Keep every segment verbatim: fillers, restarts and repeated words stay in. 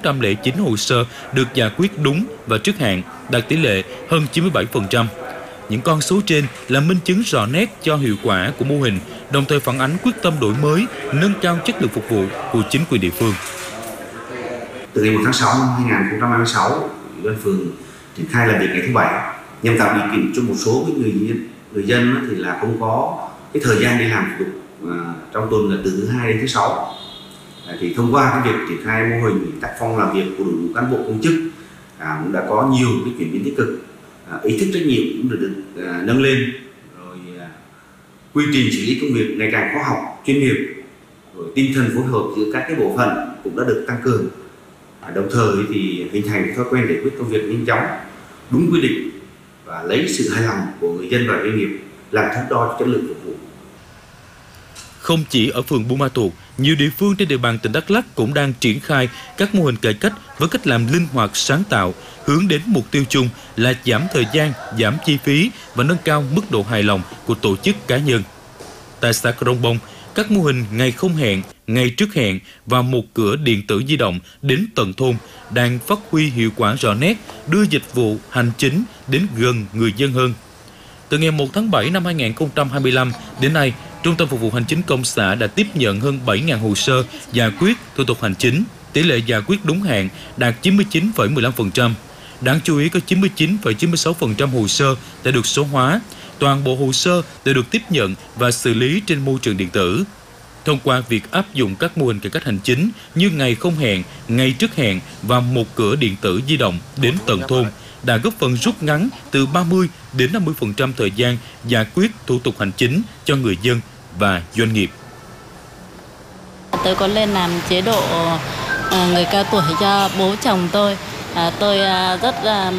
trăm lẻ chín hồ sơ được giải quyết đúng và trước hạn, đạt tỷ lệ hơn chín mươi bảy phần trăm. Những con số trên là minh chứng rõ nét cho hiệu quả của mô hình, đồng thời phản ánh quyết tâm đổi mới, nâng cao chất lượng phục vụ của chính quyền địa phương. Từ ngày một tháng sáu năm hai nghìn không trăm hai mươi sáu, Ủy ban phường triển khai làm việc ngày thứ bảy nhằm tạo điều kiện cho một số người dân, người dân thì là không có cái thời gian đi làm thủ tục à, trong tuần là từ thứ hai đến thứ sáu. À, thì thông qua cái việc triển khai mô hình tác phong làm việc của đội ngũ cán bộ công chức à, cũng đã có nhiều cái chuyển biến tích cực. À, ý thức trách nhiệm cũng được, được à, nâng lên, rồi à, quy trình xử lý công việc ngày càng khoa học, chuyên nghiệp, rồi tinh thần phối hợp giữa các cái bộ phận cũng đã được tăng cường. À, đồng thời thì hình thành thói quen giải quyết công việc nhanh chóng, đúng quy định và lấy sự hài lòng của người dân và doanh nghiệp làm thước đo cho chất lượng phục vụ. Không chỉ ở phường Buôn Ma Thuột, nhiều địa phương trên địa bàn tỉnh Đắk Lắk cũng đang triển khai các mô hình cải cách với cách làm linh hoạt, sáng tạo, hướng đến mục tiêu chung là giảm thời gian, giảm chi phí và nâng cao mức độ hài lòng của tổ chức cá nhân. Tại xã Crong Bông, các mô hình ngày không hẹn, ngày trước hẹn và một cửa điện tử di động đến tận thôn đang phát huy hiệu quả rõ nét, đưa dịch vụ hành chính đến gần người dân hơn. Từ ngày một tháng bảy năm hai nghìn không trăm hai mươi lăm đến nay, Trung tâm Phục vụ Hành chính công xã đã tiếp nhận hơn bảy nghìn hồ sơ giải quyết thủ tục hành chính, tỷ lệ giải quyết đúng hạn đạt chín mươi chín phẩy mười lăm phần trăm. Đáng chú ý có chín mươi chín phẩy chín mươi sáu phần trăm hồ sơ đã được số hóa, toàn bộ hồ sơ đều được tiếp nhận và xử lý trên môi trường điện tử. Thông qua việc áp dụng các mô hình cải cách hành chính như ngày không hẹn, ngày trước hẹn và một cửa điện tử di động đến tận thôn, đã góp phần rút ngắn từ ba mươi đến năm mươi phần trăm thời gian giải quyết thủ tục hành chính cho người dân và doanh nghiệp. Tôi có lên làm chế độ người cao tuổi cho bố chồng tôi. Tôi rất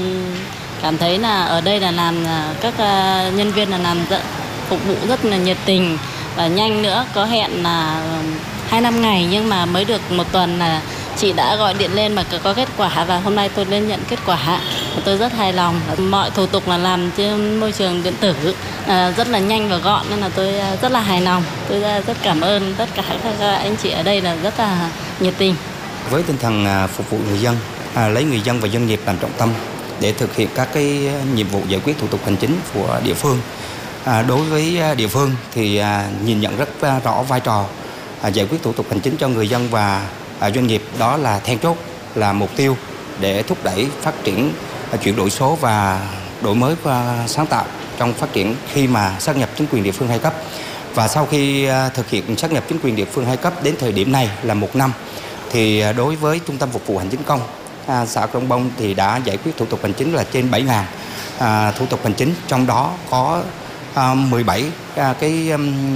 cảm thấy là ở đây là làm các nhân viên là làm phục vụ rất là nhiệt tình và nhanh nữa. Có hẹn là hai năm ngày nhưng mà mới được một tuần là chị đã gọi điện lên mà có kết quả, và hôm nay tôi lên nhận kết quả. Tôi rất hài lòng. Mọi thủ tục là làm trên môi trường điện tử rất là nhanh và gọn nên là tôi rất là hài lòng. Tôi rất cảm ơn tất cả các anh chị ở đây là rất là nhiệt tình. Với tinh thần phục vụ người dân, lấy người dân và doanh nghiệp làm trọng tâm để thực hiện các cái nhiệm vụ giải quyết thủ tục hành chính của địa phương. Đối với địa phương thì nhìn nhận rất rõ vai trò giải quyết thủ tục hành chính cho người dân và doanh nghiệp, đó là then chốt, là mục tiêu để thúc đẩy phát triển chuyển đổi số và đổi mới và sáng tạo trong phát triển khi mà sát nhập chính quyền địa phương hai cấp. Và sau khi thực hiện sát nhập chính quyền địa phương hai cấp đến thời điểm này là một năm, thì đối với Trung tâm Phục vụ Hành chính công xã Crong Bông thì đã giải quyết thủ tục hành chính là trên bảy nghìn thủ tục hành chính, trong đó có mười bảy cái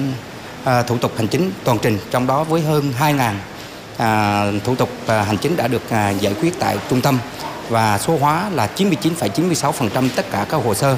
thủ tục hành chính toàn trình, trong đó với hơn hai nghìn À, thủ tục à, hành chính đã được à, giải quyết tại trung tâm và số hóa là chín mươi chín phẩy chín mươi sáu phần trăm tất cả các hồ sơ.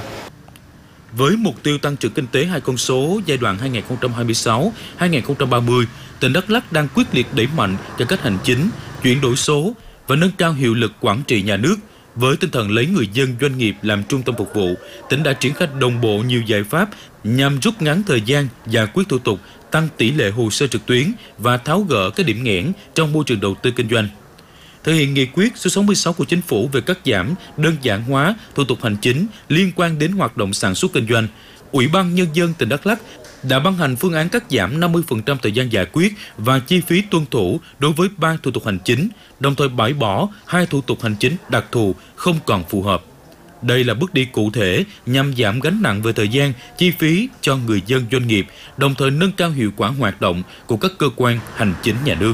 Với mục tiêu tăng trưởng kinh tế hai con số giai đoạn hai nghìn không trăm hai mươi sáu đến hai nghìn không trăm ba mươi, tỉnh Đắk Lắk đang quyết liệt đẩy mạnh cải cách hành chính, chuyển đổi số và nâng cao hiệu lực quản trị nhà nước. Với tinh thần lấy người dân, doanh nghiệp làm trung tâm phục vụ, tỉnh đã triển khai đồng bộ nhiều giải pháp nhằm rút ngắn thời gian giải quyết thủ tục, tăng tỷ lệ hồ sơ trực tuyến và tháo gỡ các điểm nghẽn trong môi trường đầu tư kinh doanh. Thực hiện nghị quyết số sáu mươi sáu của Chính phủ về cắt giảm, đơn giản hóa thủ tục hành chính liên quan đến hoạt động sản xuất kinh doanh, Ủy ban Nhân dân tỉnh Đắk Lắk đã ban hành phương án cắt giảm năm mươi phần trăm thời gian giải quyết và chi phí tuân thủ đối với ba thủ tục hành chính, đồng thời bãi bỏ hai thủ tục hành chính đặc thù không còn phù hợp. Đây là bước đi cụ thể nhằm giảm gánh nặng về thời gian, chi phí cho người dân, doanh nghiệp, đồng thời nâng cao hiệu quả hoạt động của các cơ quan hành chính nhà nước.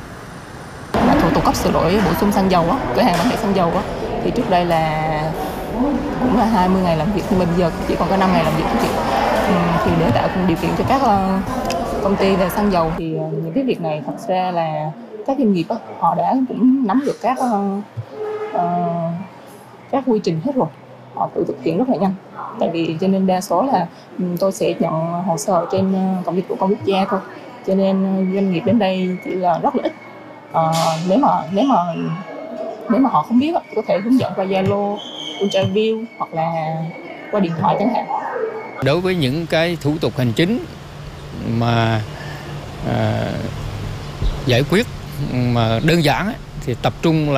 Thủ tục cấp sửa đổi bổ sung xăng dầu á, cửa hàng bán lẻ xăng dầu á, thì trước đây là cũng là hai mươi ngày làm việc, nhưng mà bây giờ chỉ còn có năm ngày làm việc thôi chị. Thì để tạo điều kiện cho các công ty về xăng dầu thì những cái việc này thật ra là các doanh nghiệp á, họ đã cũng nắm được các uh, các quy trình hết rồi, họ tự thực hiện rất là nhanh. Tại vì cho nên đa số là tôi sẽ nhận hồ sơ trên cổng dịch vụ công quốc gia thôi, cho nên doanh nghiệp đến đây chỉ là rất là ít. À, nếu mà nếu mà nếu mà họ không biết có thể hướng dẫn qua Zalo, Ultraview hoặc là qua điện thoại chẳng hạn. Đối với những cái thủ tục hành chính mà à, giải quyết mà đơn giản thì tập trung là